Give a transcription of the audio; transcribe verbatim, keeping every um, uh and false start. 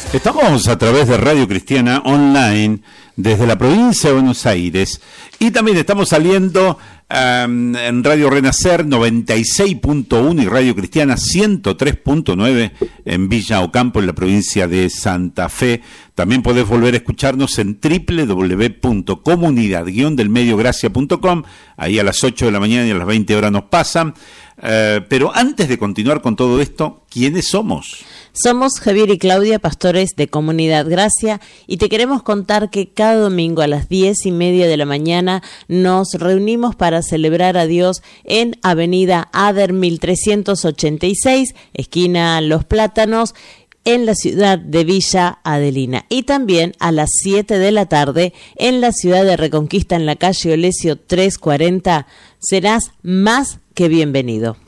Estamos a través de Radio Cristiana Online desde la provincia de Buenos Aires y también estamos saliendo um, en Radio Renacer noventa y seis punto uno y Radio Cristiana ciento tres punto nueve en Villa Ocampo, en la provincia de Santa Fe. También podés volver a escucharnos en doble u doble u doble u punto comunidad guion del medio gracia punto com. Ahí a las ocho de la mañana y a las veinte horas nos pasan. Uh, pero antes de continuar con todo esto, ¿quiénes somos? Somos Javier y Claudia, pastores de Comunidad Gracia, y te queremos contar que cada domingo a las diez y media de la mañana nos reunimos para celebrar a Dios en Avenida Ader mil trescientos ochenta y seis, esquina Los Plátanos, en la ciudad de Villa Adelina. Y también a las siete de la tarde en la ciudad de Reconquista, en la calle Olesio trescientos cuarenta. Serás más que bienvenido.